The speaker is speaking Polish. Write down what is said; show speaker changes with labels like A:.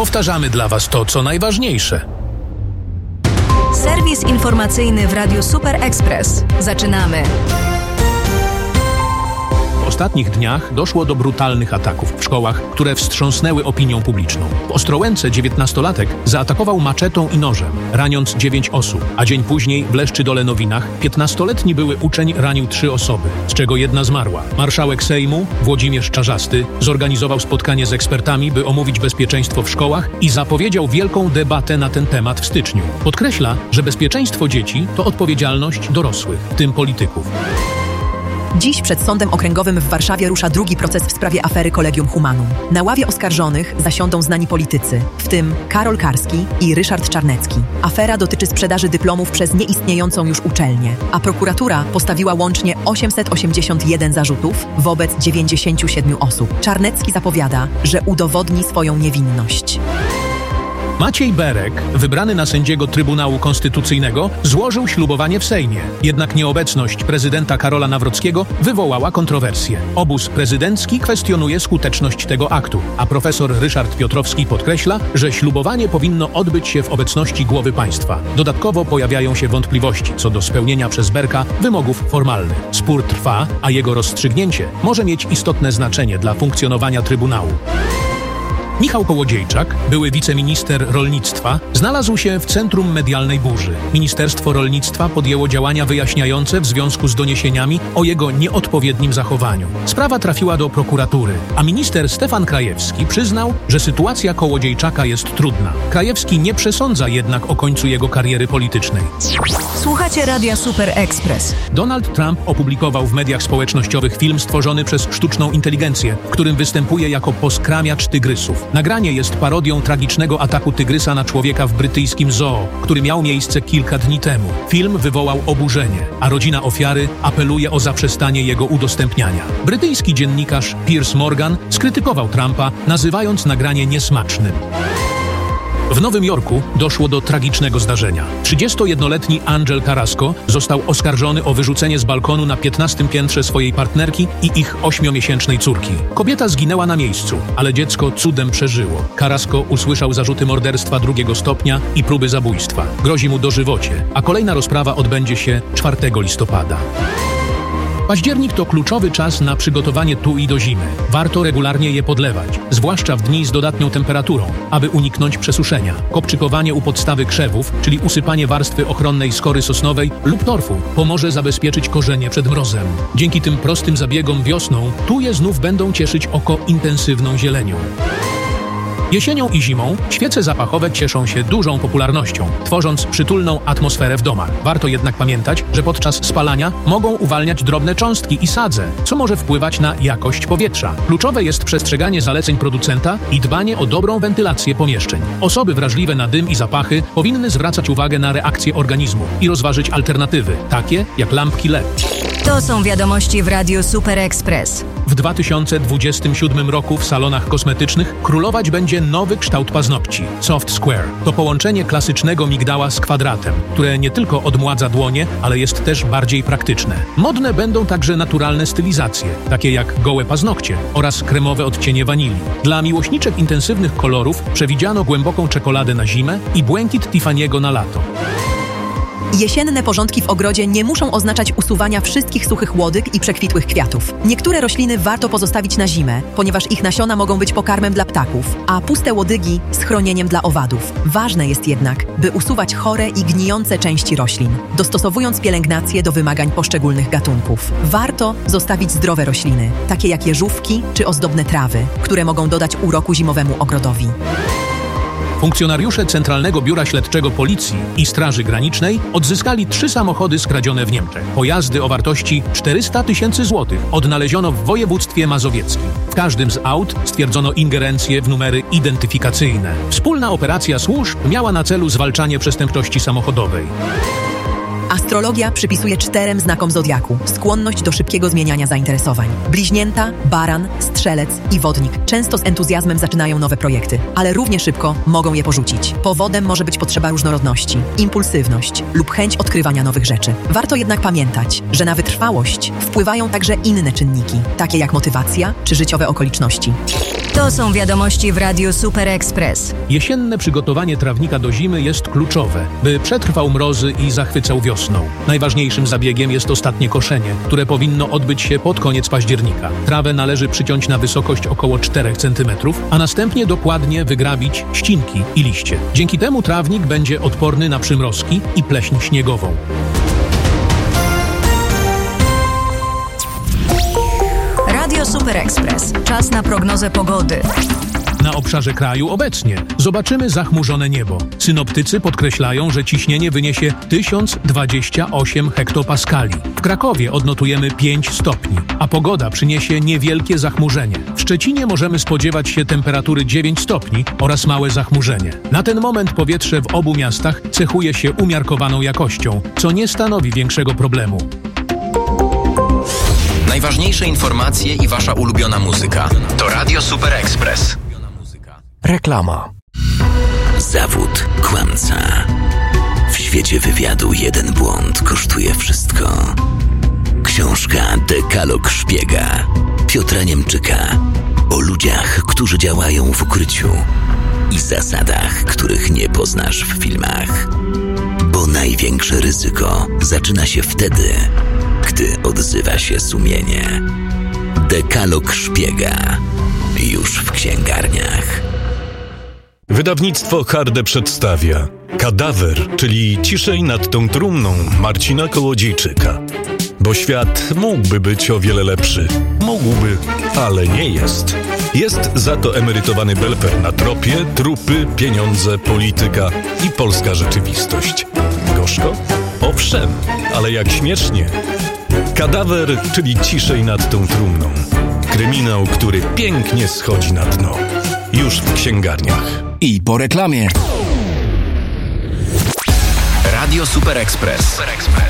A: Powtarzamy dla Was to, co najważniejsze.
B: Serwis informacyjny w Radiu Super Express. Zaczynamy.
A: W ostatnich dniach doszło do brutalnych ataków w szkołach, które wstrząsnęły opinią publiczną. W Ostrołęce 19-latek zaatakował maczetą i nożem, raniąc 9 osób, a dzień później w Leszczydole-Nowinach 15-letni były uczeń ranił 3 osoby, z czego jedna zmarła. Marszałek Sejmu, Włodzimierz Czarzasty, zorganizował spotkanie z ekspertami, by omówić bezpieczeństwo w szkołach i zapowiedział wielką debatę na ten temat w styczniu. Podkreśla, że bezpieczeństwo dzieci to odpowiedzialność dorosłych, w tym polityków.
C: Dziś przed Sądem Okręgowym w Warszawie rusza drugi proces w sprawie afery Collegium Humanum. Na ławie oskarżonych zasiądą znani politycy, w tym Karol Karski i Ryszard Czarnecki. Afera dotyczy sprzedaży dyplomów przez nieistniejącą już uczelnię, a prokuratura postawiła łącznie 881 zarzutów wobec 97 osób. Czarnecki zapowiada, że udowodni swoją niewinność.
A: Maciej Berek, wybrany na sędziego Trybunału Konstytucyjnego, złożył ślubowanie w Sejmie. Jednak nieobecność prezydenta Karola Nawrockiego wywołała kontrowersje. Obóz prezydencki kwestionuje skuteczność tego aktu, a profesor Ryszard Piotrowski podkreśla, że ślubowanie powinno odbyć się w obecności głowy państwa. Dodatkowo pojawiają się wątpliwości co do spełnienia przez Berka wymogów formalnych. Spór trwa, a jego rozstrzygnięcie może mieć istotne znaczenie dla funkcjonowania Trybunału. Michał Kołodziejczak, były wiceminister rolnictwa, znalazł się w centrum medialnej burzy. Ministerstwo Rolnictwa podjęło działania wyjaśniające w związku z doniesieniami o jego nieodpowiednim zachowaniu. Sprawa trafiła do prokuratury, a minister Stefan Krajewski przyznał, że sytuacja Kołodziejczaka jest trudna. Krajewski nie przesądza jednak o końcu jego kariery politycznej.
B: Słuchacie Radia Super Express.
A: Donald Trump opublikował w mediach społecznościowych film stworzony przez sztuczną inteligencję, w którym występuje jako poskramiacz tygrysów. Nagranie jest parodią tragicznego ataku tygrysa na człowieka w brytyjskim zoo, który miał miejsce kilka dni temu. Film wywołał oburzenie, a rodzina ofiary apeluje o zaprzestanie jego udostępniania. Brytyjski dziennikarz Piers Morgan skrytykował Trumpa, nazywając nagranie niesmacznym. W Nowym Jorku doszło do tragicznego zdarzenia. 31-letni Angel Carrasco został oskarżony o wyrzucenie z balkonu na 15. piętrze swojej partnerki i ich 8-miesięcznej córki. Kobieta zginęła na miejscu, ale dziecko cudem przeżyło. Carrasco usłyszał zarzuty morderstwa 2. stopnia i próby zabójstwa. Grozi mu dożywocie, a kolejna rozprawa odbędzie się 4 listopada. Październik to kluczowy czas na przygotowanie tui do zimy. Warto regularnie je podlewać, zwłaszcza w dni z dodatnią temperaturą, aby uniknąć przesuszenia. Kopczykowanie u podstawy krzewów, czyli usypanie warstwy ochronnej skory sosnowej lub torfu, pomoże zabezpieczyć korzenie przed mrozem. Dzięki tym prostym zabiegom wiosną tuje znów będą cieszyć oko intensywną zielenią. Jesienią i zimą świece zapachowe cieszą się dużą popularnością, tworząc przytulną atmosferę w domach. Warto jednak pamiętać, że podczas spalania mogą uwalniać drobne cząstki i sadze, co może wpływać na jakość powietrza. Kluczowe jest przestrzeganie zaleceń producenta i dbanie o dobrą wentylację pomieszczeń. Osoby wrażliwe na dym i zapachy powinny zwracać uwagę na reakcje organizmu i rozważyć alternatywy, takie jak lampki LED.
B: To są wiadomości w Radiu Super Express.
A: W 2027 roku w salonach kosmetycznych królować będzie nowy kształt paznokci – Soft Square. To połączenie klasycznego migdała z kwadratem, które nie tylko odmładza dłonie, ale jest też bardziej praktyczne. Modne będą także naturalne stylizacje, takie jak gołe paznokcie oraz kremowe odcienie wanilii. Dla miłośniczek intensywnych kolorów przewidziano głęboką czekoladę na zimę i błękit Tiffany'ego na lato.
C: Jesienne porządki w ogrodzie nie muszą oznaczać usuwania wszystkich suchych łodyg i przekwitłych kwiatów. Niektóre rośliny warto pozostawić na zimę, ponieważ ich nasiona mogą być pokarmem dla ptaków, a puste łodygi schronieniem dla owadów. Ważne jest jednak, by usuwać chore i gnijące części roślin, dostosowując pielęgnację do wymagań poszczególnych gatunków. Warto zostawić zdrowe rośliny, takie jak jeżówki czy ozdobne trawy, które mogą dodać uroku zimowemu ogrodowi.
A: Funkcjonariusze Centralnego Biura Śledczego Policji i Straży Granicznej odzyskali 3 samochody skradzione w Niemczech. Pojazdy o wartości 400 000 złotych odnaleziono w województwie mazowieckim. W każdym z aut stwierdzono ingerencję w numery identyfikacyjne. Wspólna operacja służb miała na celu zwalczanie przestępczości samochodowej.
C: Astrologia przypisuje 4 znakom zodiaku skłonność do szybkiego zmieniania zainteresowań. Bliźnięta, baran, strzelec i wodnik często z entuzjazmem zaczynają nowe projekty, ale równie szybko mogą je porzucić. Powodem może być potrzeba różnorodności, impulsywność lub chęć odkrywania nowych rzeczy. Warto jednak pamiętać, że na wytrwałość wpływają także inne czynniki, takie jak motywacja czy życiowe okoliczności.
B: To są wiadomości w Radiu Super Express.
A: Jesienne przygotowanie trawnika do zimy jest kluczowe, by przetrwał mrozy i zachwycał wiosną. Najważniejszym zabiegiem jest ostatnie koszenie, które powinno odbyć się pod koniec października. Trawę należy przyciąć na wysokość około 4 cm, a następnie dokładnie wygrabić ścinki i liście. Dzięki temu trawnik będzie odporny na przymrozki i pleśń śniegową.
B: Radio Super Express. Czas na prognozę pogody.
A: Na obszarze kraju obecnie zobaczymy zachmurzone niebo. Synoptycy podkreślają, że ciśnienie wyniesie 1028 hektopaskali. W Krakowie odnotujemy 5 stopni, a pogoda przyniesie niewielkie zachmurzenie. W Szczecinie możemy spodziewać się temperatury 9 stopni oraz małe zachmurzenie. Na ten moment powietrze w obu miastach cechuje się umiarkowaną jakością, co nie stanowi większego problemu.
D: Najważniejsze informacje i wasza ulubiona muzyka to Radio Super Express.
E: Reklama.
F: Zawód kłamca. W świecie wywiadu jeden błąd kosztuje wszystko. Książka Dekalog szpiega Piotra Niemczyka o ludziach, którzy działają w ukryciu i zasadach, których nie poznasz w filmach. Bo największe ryzyko zaczyna się wtedy, gdy odzywa się sumienie. Dekalog szpiega. Już w księgarniach.
G: Wydawnictwo Harde przedstawia Kadawer, czyli Ciszej nad tą trumną Marcina Kołodziejczyka. Bo świat mógłby być o wiele lepszy. Mógłby, ale nie jest. Jest za to emerytowany belper na tropie, trupy, pieniądze, polityka i polska rzeczywistość. Gorzko? Owszem, ale jak śmiesznie. Kadawer, czyli Ciszej nad tą trumną. Kryminał, który pięknie schodzi na dno. Już w księgarniach.
E: I po reklamie.
D: Radio Super Express.